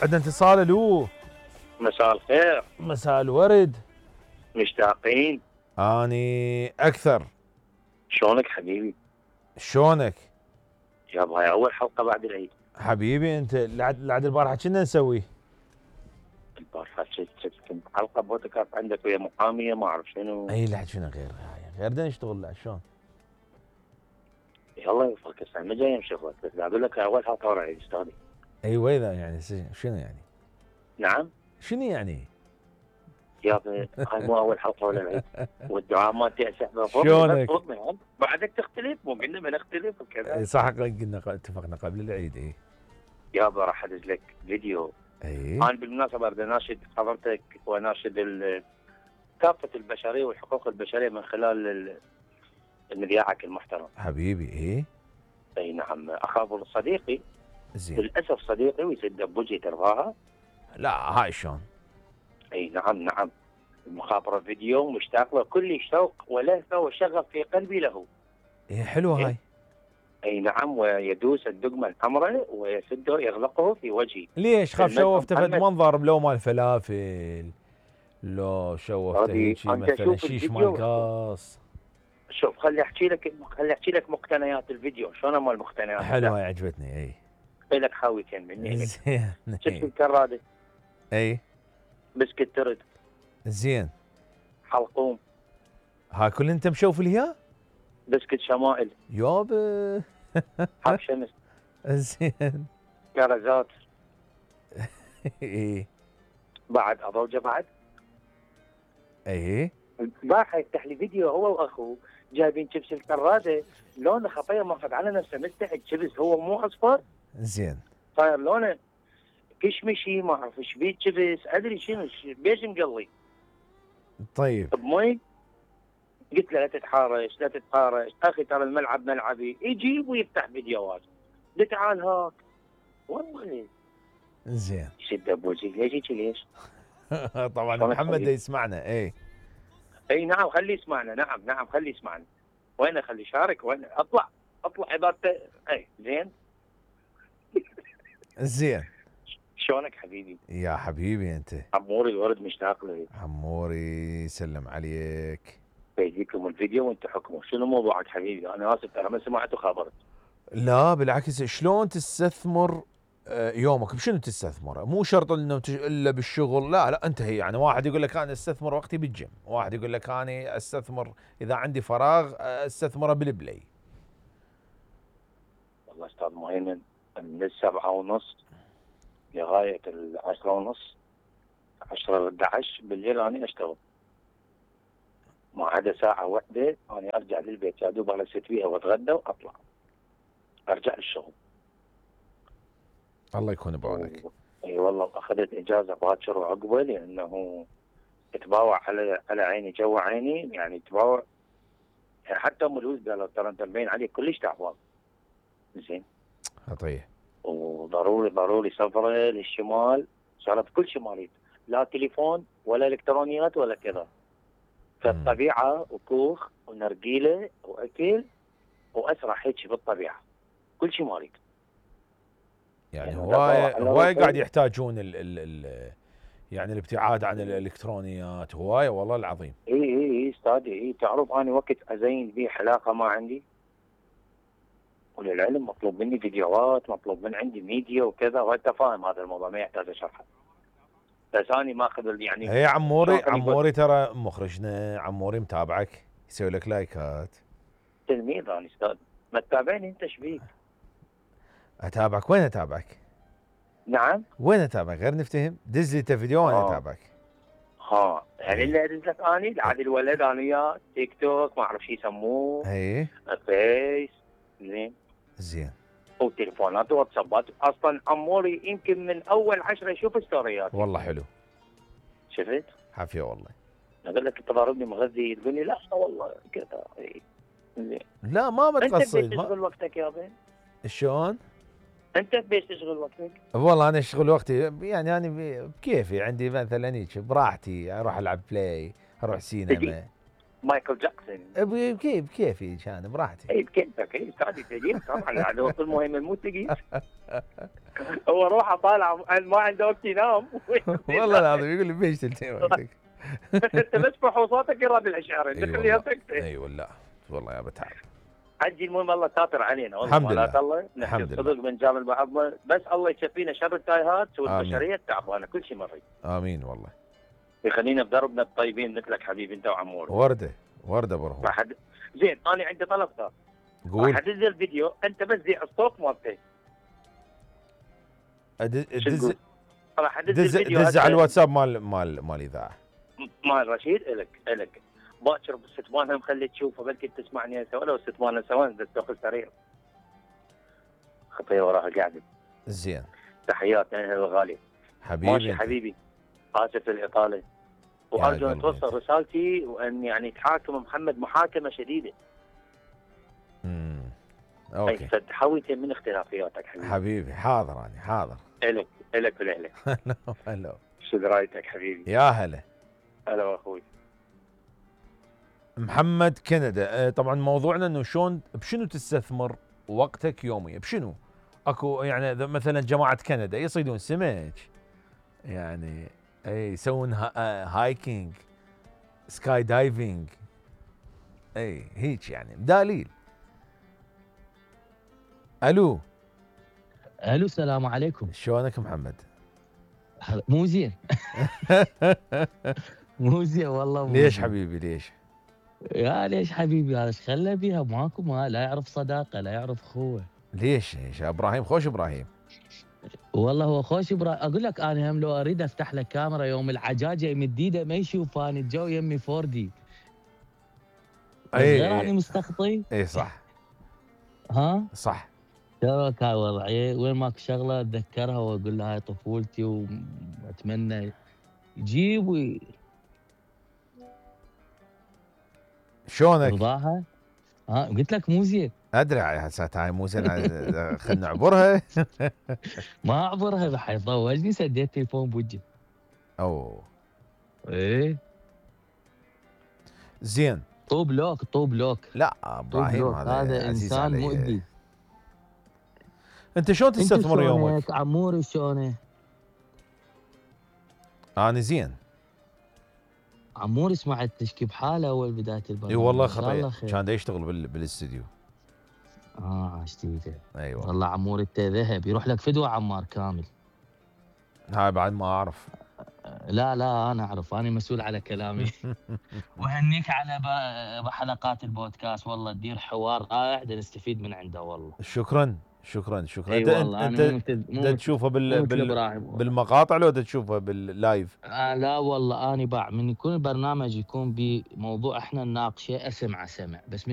عندنا اتصال. الو، مساء الخير. مساء الورد. مشتاقين. اني اكثر. شلونك حبيبي؟ شلونك؟ يابا هاي اول حلقه بعد العيد. حبيبي انت لعد البارحه كنا نسوي؟ البارحه كنت حلقه بودكاست عندك ويا محاميه ما اعرف شنو. اي لعد شنو غير غير نشتغل لعد شلون؟ يلا يوفقك السنه ما جاي شغلك بس اقول لك اول حلقه ورا العيد استاذي. ايوه اذا يعني شنو يعني؟ نعم؟ شنو يعني؟ يابا هاي مو اول حلقه ولا العيد والدعاء مالتي اسحبها فوق. شلونك؟ بعدك تختلف مو قلنا ما نختلف وكذا. صح قلنا اتفقنا قبل العيد. اي يابا راح ادز لك فيديو. اي انا بالمناسبه بدي اناشد حضرتك واناشد كافه البشريه والحقوق البشريه من خلال مذياعك المحترم. حبيبي. اي نعم. اخاف صديقي زين. للاسف صديقي ويسد بوجهي ترضاها. لا هاي شلون؟ اي نعم المخابره فيديو مشتاق له كل شوق ولهفه وشغف في قلبي له. ايه حلوه هاي. اي نعم. ويدوس الدقمه الحمراء ويسده يغلقه في وجهي. ليش خاف شوفته فد منظر لو مال فلافل، لو شوفته هيك مثلا شيش مال قاص؟ شوف خلي احكي لك مقتنيات الفيديو. شلون مال المقتنيات؟ حلوه هاي عجبتني. اي لك حاويتين مني. زين. شفت الكراده؟ اي بسكت ترد. زين. حلقوم. هاي كل انت مشوف ليها؟ بسكت شمائل. يابا. حب شمس. زين. كرزات. اي بعد اضوجه بعد. اي البارحه يفتح لي فيديو هو واخوه جايبين شيبس الكراده لونه خطيه ماخذ على نفسه مستحق شيبس هو مو اصفر. زين. صاير لونه كشمشي ما اعرف ايش بيه شيبس ادري شنو بيش مقلي. طيب بمي قلت له لا تتحارش اخي ترى الملعب ملعبي. يجيب ويفتح فيديوهات. قلت تعال هاك والله. زين. يشد ابوجي ليش؟ طبعا محمد يسمعنا. اي نعم خليه يسمعنا. نعم خليه يسمعنا. وين خليه يشارك؟ وين اطلع عبارته. اي زين. شلونك حبيبي؟ يا حبيبي انت. عموري الورد مشتاق له. عموري سلم عليك. بيجيكم الفيديو وانت حكموا. شنو موضوعك حبيبي؟ انا اسف ترى ما سمعت وخابرت. لا بالعكس، شلون تستثمر يومك؟ بشنو تستثمره؟ مو شرط انه الا بالشغل. لا انت هي يعني واحد يقول لك انا استثمر وقتي بالجيم، واحد يقول لك انا استثمر اذا عندي فراغ استثمره بالبلاي. والله استاذ مهيمن من 7:30 لغايه 10:30 10 11 بالليل انا اشتغل. ما عدا ساعه واحده انا ارجع للبيت يا دوب الست فيها واتغدى واطلع ارجع للشغل. الله يكون بعونك. اي والله اخذت اجازه باكر وعقبه لانه تباوع على عيني جو عيني يعني تباوع. يعني حتى ام الوز قالوا ترى انت مبين عليك كلش تعبان. زين. خطيه. وضروري سفره للشمال. صارت كل شماليت لا تليفون ولا الكترونيات ولا كذا. فالطبيعه وكوخ ونرجيله واكل واسرح هيك بالطبيعه كل شيء مالك. يعني هواي قاعد يحتاجون يعني الابتعاد عن الالكترونيات هواي والله العظيم. اي استاذي تعرف انا وقت ازين بيه حلاقه ما عندي. وللعلم مطلوب مني فيديوهات مطلوب من عندي ميديا وكذا وانت فاهم هذا الموضوع ما يحتاج اشرحه. بس انا ماخذ يعني. هي عموري ترى مخرجنا عموري متابعك يسوي لك لايكات. تلميذ انا استاذ. ما تتابعني انت ايش بيك؟ اتابعك. وين اتابعك؟ نعم وين اتابعك؟ غير نفتهم. دز لي فيديو وانا اتابعك. يعني اللي ادز لك اني عاد الولد انا وياه تيك توك ما اعرف شو يسموه. اي فيس. زين. وتليفونات وواتسابات. اصلا عموري يمكن من اول 10 يشوف ستوريات. والله حلو. شفت؟ حافيه والله. اقول لك انت ضاربني مغذي تقول لي لا والله كذا. لا ما بتقصد. انت بتشغل وقتك يا بين. شلون؟ انت بيش تشغل وقتك؟ والله انا اشغل وقتي يعني انا بكيفي. عندي مثلا هيك براحتي اروح العب بلاي، اروح سينما. مايكل جاكسون. بكيفي كان براحتي. اي بكيفك. اي استاذي تجيب طبعا العدو المهم مو تجيب. هو روحه طالع ما عنده وقت ينام. والله العظيم يقول لي بيش تلتين وقتك. انت بس فحوصاتك يراد الاشعار تخليها سكته. اي والله والله يا بتعب. حجي المهم الله ساتر علينا والله. الحمد لله. الله نحكي صدق بنجامل بعضنا، بس الله يشفينا شر التايهات والبشريه التعبانه كل شيء مريض. امين والله. يخلينا بدربنا الطيبين مثلك حبيبي انت وعمور. ورده برهو. زين انا عندي طلب ثاني. قول. راح ادز الفيديو انت بس زي الصوت مالته. راح ادز الفيديو. دز على الواتساب مال الاذاعه. مال رشيد الك باكر بالستمانه مخلي تشوفه بلكي تسمعني هسه ولو ستمانه سوا تاخذ سرير. خطيه وراها قاعده. زين. تحيات اهل الغالي. حبيبي. ماشي حبيبي. اسف الاطاله. وارجو ان توصل رسالتي وان يعني تحاكم محمد محاكمه شديده. اوكي. تحاول من اختلافياتك حبيبي. حاضر انا حاضر. الك والاهلك. هلا. شو درايتك حبيبي؟ يا هلا. هلا اخوي. محمد كندا. طبعا موضوعنا انه شلون بشنو تستثمر وقتك يوميا؟ بشنو؟ اكو يعني مثلا جماعه كندا يصيدون سمك، يعني اي يسوون هايكينج، سكاي دايفنج، اي هيك يعني دليل. الو السلام عليكم. شلونك محمد؟ مو زين. مو زين والله. ليش حبيبي ليش؟ يا ليش حبيبي هذا ايش خلى بيها ماكو ما لا يعرف صداقه لا يعرف اخوه. ليش ابراهيم خوش ابراهيم؟ والله هو خوش ابراهيم. اقول لك انا هم لو اريد افتح له كاميرا يوم العجاجه مديده ما يشوفاني الجو يمي 4 دي. غير اني مستخطي. اي صح. ها؟ صح. شبك هاي وضعي وين ماكو شغله اتذكرها واقول لها هاي طفولتي واتمنى يجيب شلونك؟ رضاها. قلت لك مو زين. ادري هسه هاي مو زين. خلنا نعبرها. ما اعبرها بحيث ضوجني سديت تليفون بوجهي. اوه. ايه زين. طوب لوك. لا ابراهيم هذا انسان مؤذي. انت شلون تستثمر يومك؟ عموري شلونه؟ انا زين. عموري سمعت تشكي بحاله اول بدايه البرنامج. اي والله خطير كان يشتغل بالاستديو. عشتيته. ايوه والله عموري انت ذهب يروح لك فدوه عمار كامل. هاي بعد ما اعرف. لا انا اعرف انا مسؤول على كلامي. وهنيك على بحلقات البودكاست والله تدير حوار رائع نستفيد من عنده والله. شكرا. انت تشوفه بالمقاطع لو تشوفه باللايف؟ لا والله انا من يكون البرنامج يكون بموضوع احنا نناقشه اسمع بس